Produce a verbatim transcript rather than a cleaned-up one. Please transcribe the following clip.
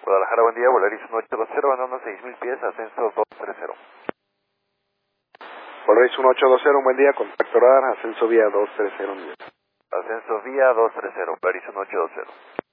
Guadalajara, buen día, Volaris uno ocho dos cero, andando seis mil pies, ascenso dos tres cero. Volaris uno ocho dos cero, un buen día, contacto radar, ascenso vía dos tres cero. Ascenso vía dos tres cero, Volaris uno ocho dos cero.